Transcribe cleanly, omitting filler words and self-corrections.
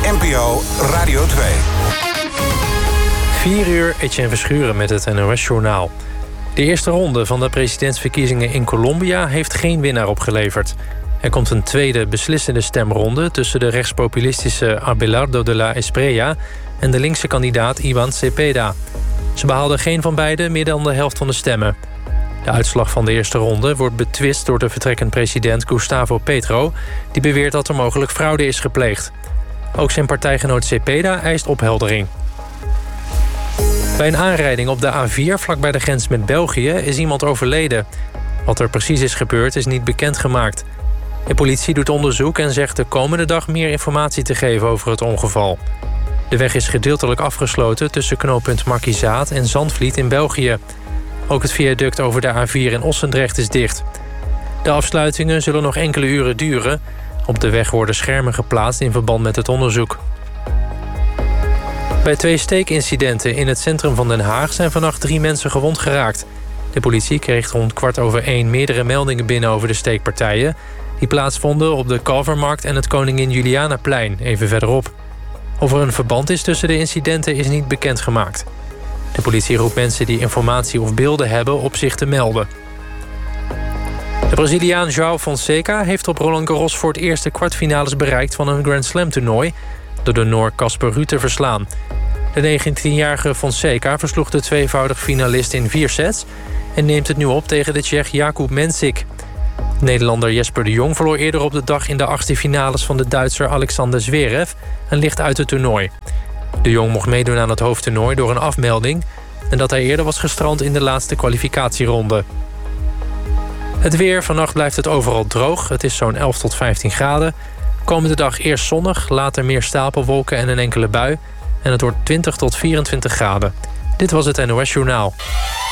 NPO Radio 2. 4 uur, Etienne Verschuren met het NOS-journaal. De eerste ronde van de presidentsverkiezingen in Colombia heeft geen winnaar opgeleverd. Er komt een tweede beslissende stemronde tussen de rechtspopulistische Abelardo de la Espriella en de linkse kandidaat Ivan Cepeda. Ze behaalden geen van beiden meer dan de helft van de stemmen. De uitslag van de eerste ronde wordt betwist door de vertrekkend president Gustavo Petro, die beweert dat er mogelijk fraude is gepleegd. Ook zijn partijgenoot Cepeda eist opheldering. Bij een aanrijding op de A4 vlakbij de grens met België is iemand overleden. Wat er precies is gebeurd is niet bekendgemaakt. De politie doet onderzoek en zegt de komende dag meer informatie te geven over het ongeval. De weg is gedeeltelijk afgesloten tussen knooppunt Markizaat en Zandvliet in België. Ook het viaduct over de A4 in Ossendrecht is dicht. De afsluitingen zullen nog enkele uren duren. Op de weg worden schermen geplaatst in verband met het onderzoek. Bij 2 steekincidenten in het centrum van Den Haag zijn vannacht 3 mensen gewond geraakt. De politie kreeg rond 1:15 meerdere meldingen binnen over de steekpartijen, die plaatsvonden op de Kalvermarkt en het Koningin Julianaplein, even verderop. Of er een verband is tussen de incidenten is niet bekendgemaakt. De politie roept mensen die informatie of beelden hebben op zich te melden. De Braziliaan João Fonseca heeft op Roland Garros voor het eerst de kwartfinales bereikt van een Grand Slam toernooi door de Noor Casper Ruud te verslaan. De 19-jarige Fonseca versloeg de tweevoudig finalist in 4 sets en neemt het nu op tegen de Tsjech Jakub Mensik. Nederlander Jesper de Jong verloor eerder op de dag in de 8e finales van de Duitser Alexander Zverev en ligt uit het toernooi. De Jong mocht meedoen aan het hoofdtoernooi door een afmelding en dat hij eerder was gestrand in de laatste kwalificatieronde. Het weer, vannacht blijft het overal droog. Het is zo'n 11 tot 15 graden. Komende dag eerst zonnig, later meer stapelwolken en een enkele bui. En het wordt 20 tot 24 graden. Dit was het NOS Journaal.